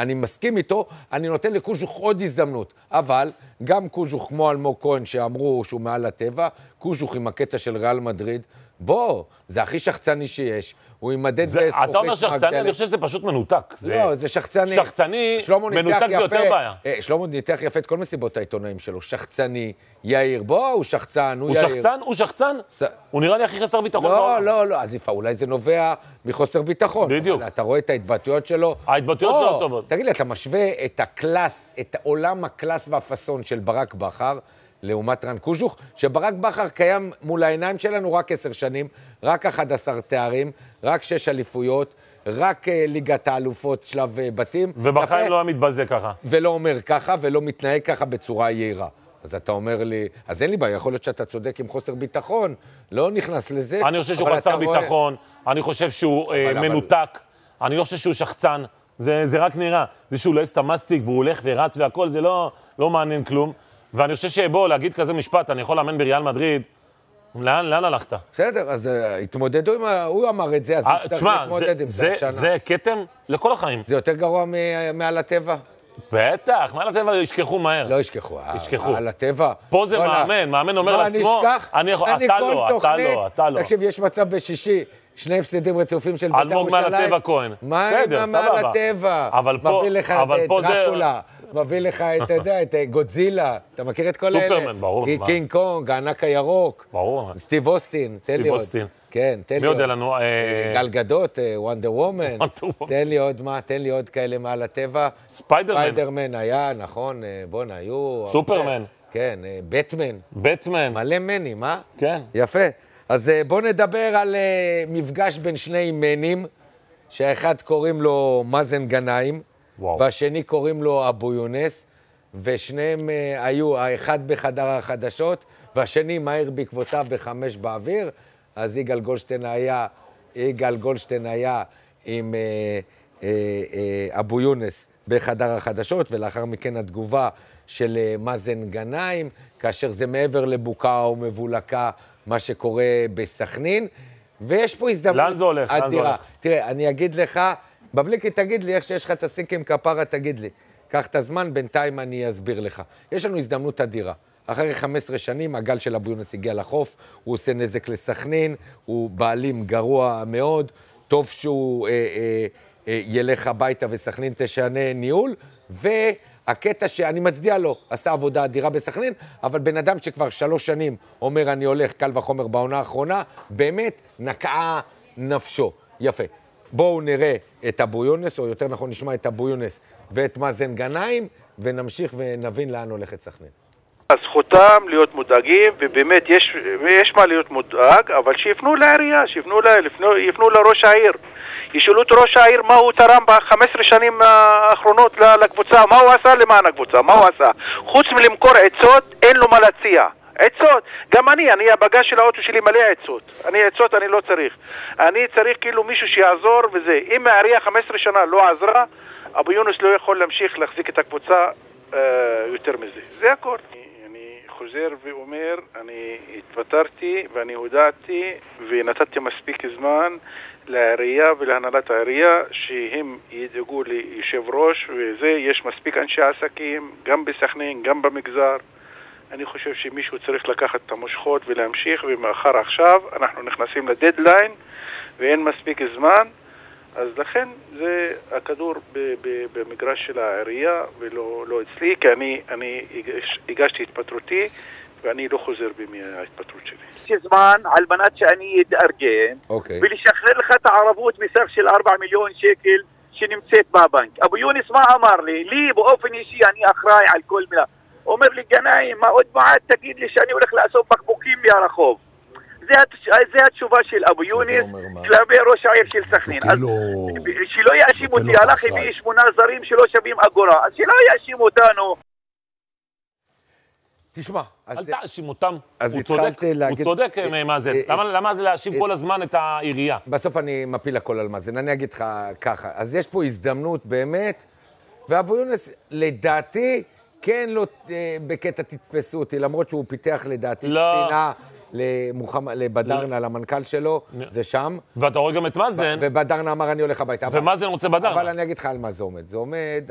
אני מסכים איתו, אני נותן לקוז'וך עוד הזדמנות. אבל גם קוז'וך כמו אלמוג כהן שאמרו שהוא מעל הטבע, קוז'וך עם הקטע של ריאל מדריד, בוא, זה הכי שחצני שיש. הוא יימדד בזכוכית. אתה אומר שחצני, אני חושב שזה פשוט מנותק. לא, זה שחצני. שחצני, מנותק זה יותר בעיה. שלמה ניתח יפה את כל מסיבות העיתונאים שלו. שחצני, יאיר, בוא, הוא שחצן, הוא יאיר. הוא שחצן? הוא שחצן? הוא נראה לי הכי חסר ביטחון. לא, אז אולי זה נובע מחוסר ביטחון. בדיוק. אתה רואה את ההתבטאויות שלו. ההתבטאויות שלו טובות. תגיד לי, אתה משווה את הקלאס, את עולם הקלאס והפסון של ברק בכר, לעומת רן קוז'וך, שברק בכר קיים מול העיניים שלנו רק 10 שנים, רק 11 תארים, רק 6 אליפויות, רק ליגת האלופות שלב בתים. ובחיים לא מתבזה ככה. ולא אומר ככה, ולא מתנהג ככה בצורה יעירה. אז אתה אומר לי, אז אין לי בעיה, יכול להיות שאתה צודק עם חוסר ביטחון, לא נכנס לזה. אני חושב שהוא חסר ביטחון, אני חושב שהוא מנותק, אני לא חושב שהוא שחצן, זה רק נראה. זה שהוא לא מסטיק והוא הולך ורץ והכל, זה לא מעניין כלום. ואני חושב שבוא, להגיד כזה משפט, אני יכול לאמן בריאל מדריד, לאן הלכת? בסדר, אז התמודדו עם, הוא אמר את זה, אז נצטרך להתמודד עם זה השנה. זה קטם לכל החיים. זה יותר גרוע מעל הטבע? בטח, מעל הטבע ישכחו מהר. לא ישכחו. ישכחו. על הטבע. פה זה מאמן אומר לעצמו, אתה לא. תקשיב, יש מצב בשישי, 2 הפסדים רצופים של בית"ר ירושלים. אלמוג מעל הטבע כהן. מה מעל הטבע? מביא לך את דרקולה. מביא לך, אתה יודע, את גודזילה, אתה מכיר את כל האלה? סופרמן, ברור. קינג קונג, הענק הירוק. ברור. סטיב אוסטין, תן לי עוד. כן, תן לי עוד. מי יודע לנו? גל גדות, וונדר וומן. תן לי עוד מה, תן לי עוד כאלה מעל הטבע. ספיידרמן היה, נכון, בונה, היו... סופרמן. כן, בטמן. מלא מנים, מה? כן. יפה. אז בוא נדבר על מפגש בין שני מנים, שהאחד קוראים לו מאזן גנאים, והשני קוראים לו אבו יונס, ושניהם היו, האחד בחדר החדשות, והשני מהיר בעקבותיו ב5 באוויר, אז יגאל גולדשטיין היה עם אבו יונס בחדר החדשות, ולאחר מכן התגובה של מאזן גנאים, כאשר זה מעבר לבוקה או מבולקה, מה שקורה בסכנין, ויש פה הזדמנות לאן זה הולך? תראה, אני אגיד לך, בבליקי תגיד לי, איך שיש לך את הסינקים כפרה, תגיד לי. קח את הזמן, בינתיים אני אסביר לך. יש לנו הזדמנות אדירה. אחרי 15 שנים, הגל של אבו יונס הגיע לחוף, הוא עושה נזק לסכנין, הוא בעלים גרוע מאוד, טוב שהוא ילך הביתה וסכנין תשנה ניהול, והקטע שאני מצדיע לו, עשה עבודה אדירה בסכנין, אבל בן אדם שכבר 3 שנים אומר אני הולך, קל וחומר בעונה האחרונה, באמת נקעה נפשו. יפה. בואו נראה את אבו יונס, או יותר נכון נשמע את אבו יונס ואת מאזן גנאים, ונמשיך ונבין לאן הולכת סכנין. זכותם להיות מודאגים, ובאמת יש מה להיות מודאג, אבל שיפנו לעירייה, יפנו לראש העיר. ישאלו את ראש העיר מה הוא תרם ב-15 שנים האחרונות לקבוצה, מה הוא עשה למען הקבוצה, מה הוא עשה. חוץ מלמכור עצות, אין לו מה להציע. עצות, גם אני הבגז של האוטו שלי מלא עצות. עצות אני לא צריך. אני צריך כאילו מישהו שיעזור וזה. אם העירייה 15 שנה לא עזרה, אבו יונס לא יכול להמשיך להחזיק את הקבוצה יותר מזה. זה הכל. אני חוזר ואומר, אני התפטרתי ואני הודעתי ונתתי מספיק זמן לעירייה ולהנהלת העירייה שהם ידאגו ליושב ראש, וזה יש מספיק אנשי עסקים, גם בסכנין, גם במגזר. אני חושב שמישהו צריך לקחת את המושכות ולהמשיך, ומאחר עכשיו אנחנו נכנסים לדדליין ואין מספיק זמן, אז לכן זה הכדור במגרש של העירייה ולא אצלי, כי אני הגשתי התפטרותי ואני לא חוזר בי מההתפטרות שלי. יש זמן על מנת שאני אתארגן ולשחרר לך את הערבות בסך של 4 מיליון שקל שנמצאת בבנק. אבו יונס מה אמר לי? לי באופן אישי אני אחראי על כל מילה. אומר לי גנאים, מה עוד מעט תגיד לי שאני הולך לאסוף בקבוקים מהרחוב. זה התשובה של אבו יונס כלפי ראש העיר של סכנין. אז שלא יאשים אותי, הלך הביא 8 זרים שלא שווים אגורה, אז שלא יאשים אותנו. תשמע, אל תאשים אותם, הוא צודק מאזן. למה זה להאשים כל הזמן את העירייה? בסוף אני מפיל הכל על מאזן, אני אגיד לך ככה. אז יש פה הזדמנות באמת, ואבו יונס לדעתי, כן לא בקטע תתפסו אותי, למרות שהוא פיתח לדעתי שנאה לבדרנה, למנכ"ל שלו, זה שם. ואתה רואה גם את מאזן. ובדרנה אמר אני הולך הביתה. ומאזן רוצה בדרנה. אבל אני אגיד לך על מה זה עומד. זה עומד